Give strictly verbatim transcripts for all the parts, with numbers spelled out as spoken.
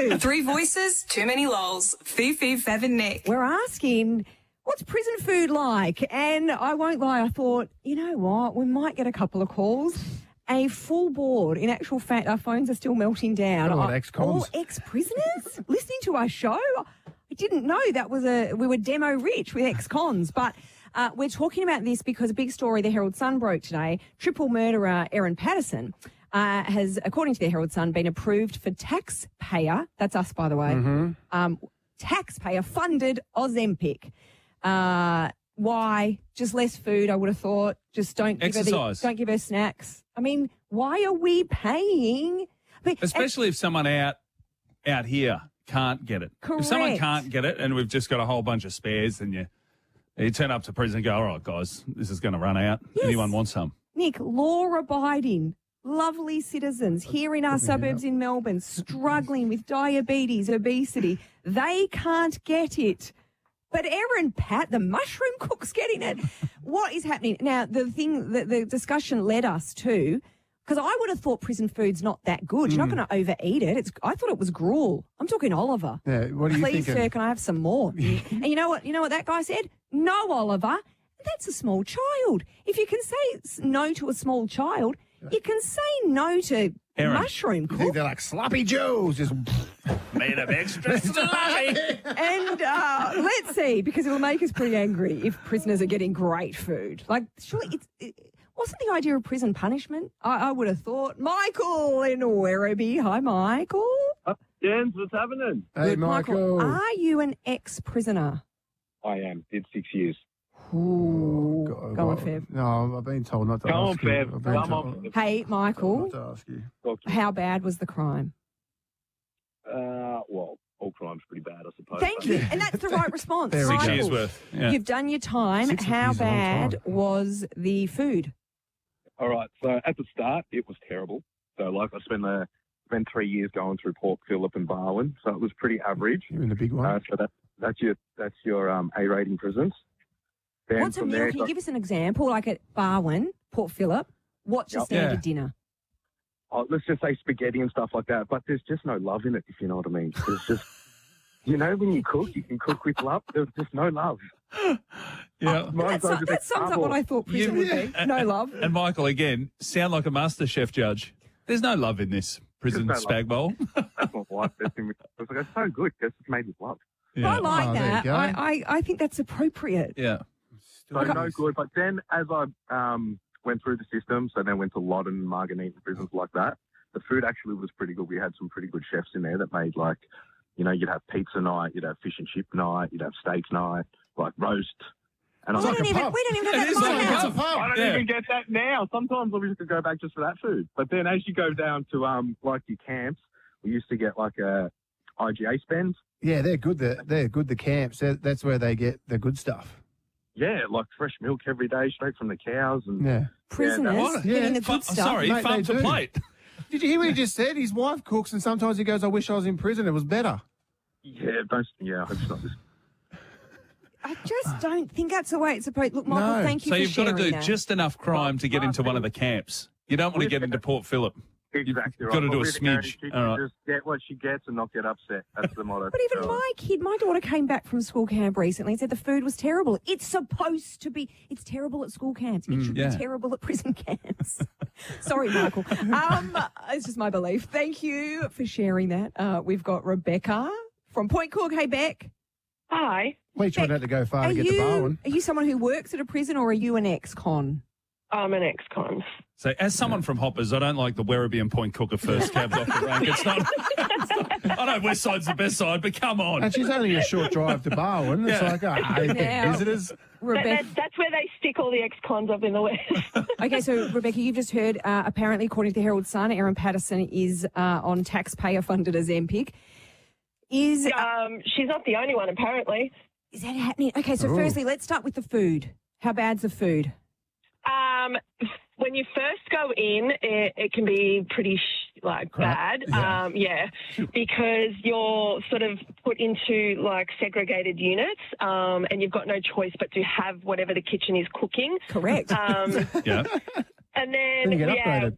food. Three voices, too many lols. Fifi, Fev and Nick. We're asking, what's prison food like? And I won't lie, I thought, you know what, we might get a couple of calls. A full board. In actual fact, our phones are still melting down. Oh, Uh, ex-cons. All ex-prisoners listening to our show. I didn't know that was a, we were demo rich with ex-cons, but uh, we're talking about this because a big story the Herald Sun broke today. Triple murderer Erin Patterson uh, has, according to the Herald Sun, been approved for taxpayer, that's us by the way, Mm-hmm. um, taxpayer-funded Ozempic. Uh, why? Just less food, I would have thought. Just don't give her the, Exercise. don't give her snacks. I mean, why are we paying? I mean, Especially if someone out out here can't get it. If someone Correct. can't get it and we've just got a whole bunch of spares, then you, you turn up to prison and go, all right, guys, this is going to run out. Yes. Anyone want some? Nick, law-abiding, lovely citizens here in our suburbs in Melbourne, struggling with diabetes, obesity. They can't get it. But Erin Pat, the mushroom cook's getting it. What is happening? Now, the thing that the discussion led us to, because I would have thought prison food's not that good. You're not going to overeat it. It's. I thought it was gruel. I'm talking Oliver. Yeah, what are you Please, thinking? sir, can I have some more? And you know what? You know what that guy said? No, Oliver. That's a small child. If you can say s- no to a small child, you can say no to Erin, mushroom You think cook. they're like sloppy joes? Just Made of extra sloppy. And uh, let's see, because it'll make us pretty angry if prisoners are getting great food. Like, surely it's, it wasn't the idea of prison punishment? I, I would have thought. Michael in Werribee. Hi, Michael. Jens, what's happening? hey, Good, Michael. Are you an ex-prisoner? I am. Did six years. Ooh. Go- Go on, go- Fev. No, I've been told not to Go on, ask you. Fev. I've been Come told on. Hey, Michael, not to ask you. Talk to me. how bad was the crime? Uh, well, all crime's pretty bad, I suppose. Thank but- you. And that's the right response. There we Six go. years worth. Yeah. You've done your time. Six How years is a long bad time. was the food? All right. So at the start, it was terrible. So like I spent the spent three years going through Port Phillip and Barwon, so it was pretty average. You're in the big one. Uh, so that that's your that's your um, A rating prisons. Then What's a from meal? there, Can you got- give us an example? Like at Barwon, Port Phillip, what's your Yep. standard Yeah. dinner? oh, let's just say spaghetti and stuff like that. But there's just no love in it, if you know what I mean. There's just you know when you cook, you can cook with love. There's just no love. Yeah. Mine That, goes su- a bit that sums up what I thought prison You- would be. No love. And Michael, again, sound like a master chef judge. There's no love in this prison There's no spag bowl. That's my wife. That's in, it's like, it's so good. It's made with love. Yeah. I like Oh, there you that. go. I, I, I think that's appropriate. Yeah. So no good. But then as I um, went through the system, so then went to Loddon, Margate, prisons like that, the food actually was pretty good. We had some pretty good chefs in there that made like, you know, you'd have pizza night, you'd have fish and chip night, you'd have steak night, like roast. And We I'm don't like a even, pub. we don't even It have is that in like my a house. pub. I don't Yeah. even get that now. Sometimes I wish I could go back just for that food. But then as you go down to um like your camps, we used to get like a I G A spend. Yeah, they're good. They're, they're good, the camps. They're, that's where they get the good stuff. Yeah, like fresh milk every day, straight from the cows. And Yeah. Prisoners What? getting Yeah. the Fu- good stuff. sorry, Mate, farm they to do. plate. Did you hear what he just said? His wife cooks, and sometimes he goes, I wish I was in prison. It was better. yeah, don't, yeah, I hope it's not this. I just don't think that's the way it's supposed. Look, Michael, No. thank you So for you've got sharing to do that. just enough crime to get into one of the camps. You don't want to get into Port Phillip. Exactly You've right. got to do a Well, with Mary, smidge. She All can right. just get what she gets and not get upset. That's the motto. But even So, my kid, my daughter came back from school camp recently and said the food was terrible. It's supposed to be. It's terrible at school camps. It should yeah. be terrible at prison camps. Sorry, Michael. Um, it's just my belief. Thank you for sharing that. Uh, we've got Rebecca from Point Cook. Hey, Beck. Hi, We tried not to go far Are to get you, to Barwon. are you someone who works at a prison or are you an ex-con? I'm an ex-con. So as someone from Hoppers, I don't like the Werribee and Point Cooker first cabs off the rank. It's not, it's not. I know West Side's the best side, but come on. And she's only a short drive to Barwon. It's Yeah. like, ah, hey, Now- visitors. That, Rebecca. that, that's where they stick all the ex-cons up in the West. Okay, so Rebecca, you've just heard, uh, apparently, according to the Herald Sun, Erin Patterson is uh, on taxpayer-funded Ozempic. Is um, she's not the only one, apparently. is that happening? Okay, so Ooh. firstly, let's start with the food. How bad's the food? Um, when you first go in, it, it can be pretty sh- like Crap. bad. Yeah. Um, yeah, because you're sort of put into like segregated units, um, and you've got no choice but to have whatever the kitchen is cooking. Correct. Um, Yeah. and then Then you get yeah, upgraded.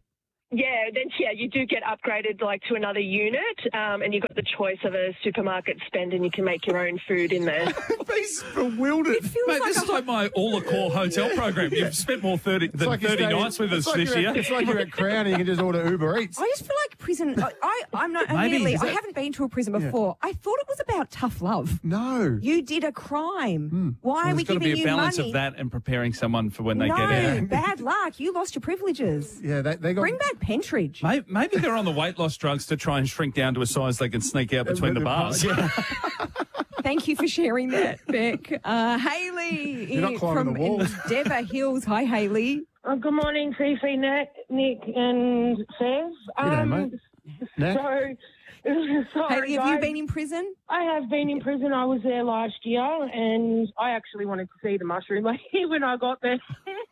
Yeah, then yeah, you do get upgraded like to another unit, um, and you've got the choice of a supermarket spend, and you can make your own food in there. He's bewildered. It feels Mate, like this a is like my all-accor hotel program. You've spent more thirty than like you're thirty staying- nights with us it's like this you're year. at- It's like you're at Crown and you can just order Uber Eats. I just feel like prison. I, I, I'm not. Maybe, Admittedly, is I that- haven't been to a prison before. I thought it was about tough love. No. You did a crime. Why are There's we got to giving be a you balance money? of that and preparing someone for when they no, get out. bad luck. You lost your privileges. Yeah, they, they got... Bring back Pentridge. Maybe, maybe they're on the weight loss drugs to try and shrink down to a size they can sneak out between the bars. Yeah. Thank you for sharing that, Beck. Uh, Haley You're not in- climbing from the walls. Dever Hills. Hi, Haley. Oh, good morning, Fifi, Nick, Nick and Fev. G'day, mate. Nick? So, sorry, Haley, have you guys. been in prison? I have been in prison. I was there last year, and I actually wanted to see the mushroom lady when I got there.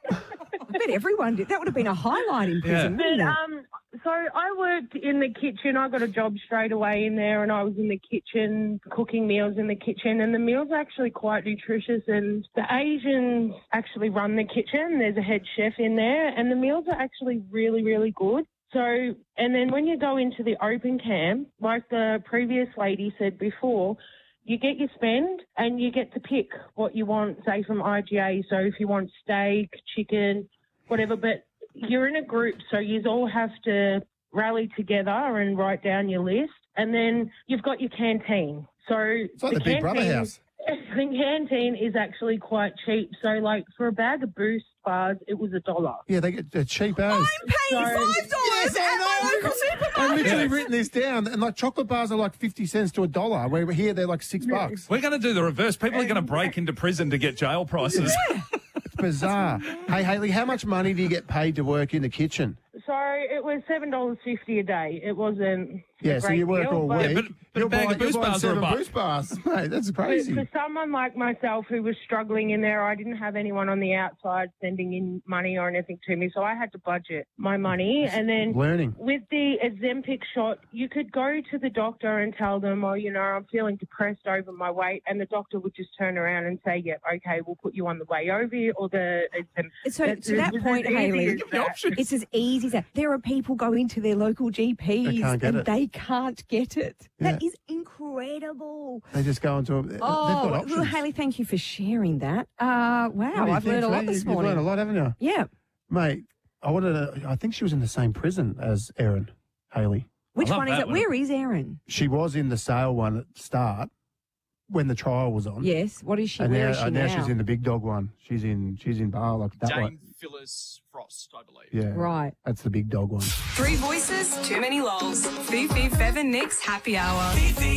I bet everyone did. That would have been a highlight in prison, Yeah. wouldn't But, it? um, so I worked in the kitchen. I got a job straight away in there, and I was in the kitchen cooking meals in the kitchen. And the meals are actually quite nutritious. And the Asians actually run the kitchen. There's a head chef in there, and the meals are actually really, really good. So, and then when you go into the open camp, like the previous lady said before, you get your spend and you get to pick what you want, say, from I G A. So if you want steak, chicken, whatever, but you're in a group, so you all have to rally together and write down your list. And then you've got your canteen. So It's like the, Big Brother canteen- house. The canteen is actually quite cheap. So, like, for a bag of Boost bars, it was a dollar. Yeah, they get they're cheap as. I'm paying So- five dollars Yes, I at my know. local supermarket. I've literally written this down, and like chocolate bars are like fifty cents to a dollar. Where here they're like six bucks. We're going to do the reverse. People are going to break into prison to get jail prices. It's bizarre. Hey, Haley, how much money do you get paid to work in the kitchen? So it was seven dollars fifty a day. It wasn't. Yeah, a so great you work deal, all but- week. but- but a You're bag of buying- you're Boost buying bars are a seven buck. Boost bars, mate. That's But crazy. for someone like myself who was struggling in there, I didn't have anyone on the outside sending in money or anything to me, so I had to budget my money. And then Learning. with the Ozempic shot, you could go to the doctor and tell them, oh, you know, I'm feeling depressed over my weight, and the doctor would just turn around and say, yeah, okay, we'll put you on the way over or the Ozempic. So It- to it that was point, as easy Haley, as that. it's as easy as that. There are people going to their local G Ps They can't get and it. they can't get it. That Yeah. is incredible. They just go into a. They've got Oh, options. well, Haley, thank you for sharing that. Uh, wow, What do you I've think, learned a lot mate? this You've morning. learned a lot, haven't you? Yeah. Mate, I wanted to. I think she was in the same prison as Erin, Haley. Which love one is that it? one. Where is Erin? She was in the sale one at the start when the trial was on. Yes. What is she? And Where now, is she uh, now? now she's in the big dog one. She's in she's in bar like that Jane one. Phyllis Frost, I believe. Yeah. Right. That's the big dog one. Three voices, too many lols. Fifi, Fev and Nick's happy hour.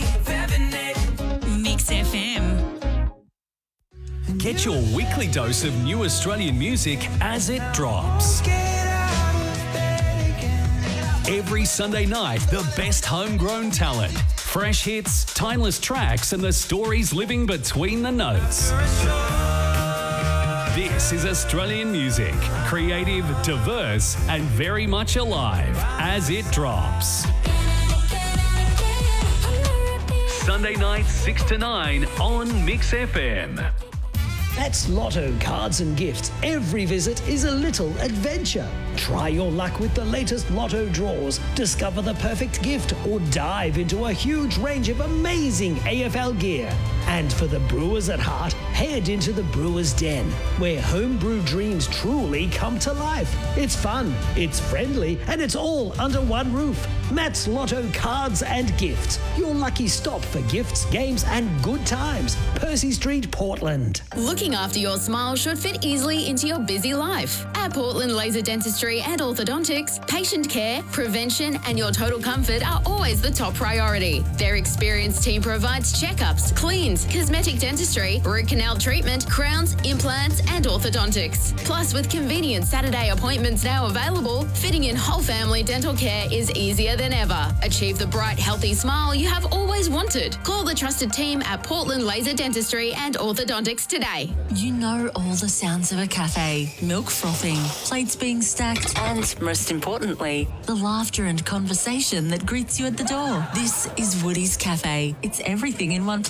Mix F M. Get your weekly dose of new Australian music as it drops. Every Sunday night, the best homegrown talent, fresh hits, timeless tracks, and the stories living between the notes. This is Australian music, creative, diverse, and very much alive as it drops. Sunday nights, six to nine on Mix F M. At Lotto Cards and Gifts, every visit is a little adventure. Try your luck with the latest Lotto draws, discover the perfect gift, or dive into a huge range of amazing A F L gear. And for the brewers at heart, head into the Brewers Den, where homebrew dreams truly come to life. It's fun, it's friendly, and it's all under one roof. Matt's Lotto Cards and Gifts, your lucky stop for gifts, games, and good times. Percy Street, Portland. Looking after your smile should fit easily into your busy life. At Portland Laser Dentistry and Orthodontics, patient care, prevention, and your total comfort are always the top priority. Their experienced team provides checkups, cleans, cosmetic dentistry, root canal treatment, crowns, implants, and orthodontics. Plus, with convenient Saturday appointments now available, fitting in whole family dental care is easier than ever. Achieve the bright, healthy smile you have always wanted. Call the trusted team at Portland Laser Dentistry and Orthodontics today. You know all the sounds of a cafe. Milk frothing, plates being stacked, and, most importantly, the laughter and conversation that greets you at the door. This is Woody's Cafe. It's everything in one place.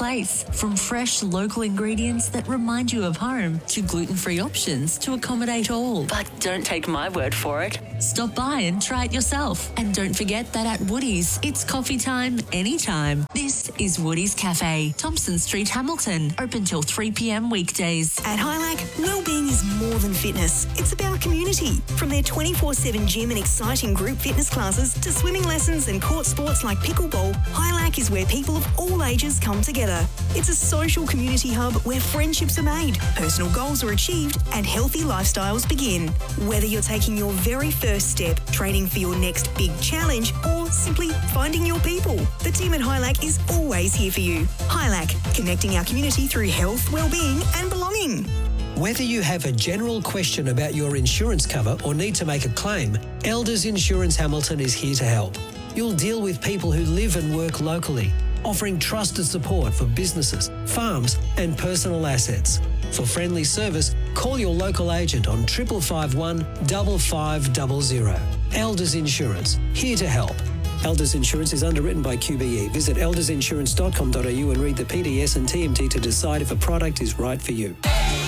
From fresh local ingredients that remind you of home to gluten-free options to accommodate all. But don't take my word for it. Stop by and try it yourself. And don't forget that at Woody's, it's coffee time anytime. This is Woody's Cafe, Thompson Street, Hamilton. Open till three p.m. weekdays. At Hylac, wellbeing is more than fitness. It's about community. From their twenty-four seven gym and exciting group fitness classes to swimming lessons and court sports like pickleball, Hylac is where people of all ages come together. It's a social community hub where friendships are made, personal goals are achieved, and healthy lifestyles begin. Whether you're taking your very first step, training for your next big challenge, or simply finding your people, the team at Hylac is always here for you. Hylac, connecting our community through health, wellbeing, and belonging. Whether you have a general question about your insurance cover or need to make a claim, Elders Insurance Hamilton is here to help. You'll deal with people who live and work locally, offering trusted support for businesses, farms, and personal assets. For friendly service, call your local agent on triple five one five five double zero. Elders Insurance, here to help. Elders Insurance is underwritten by Q B E. Visit elders insurance dot com dot a u and read the P D S and T M T to decide if a product is right for you.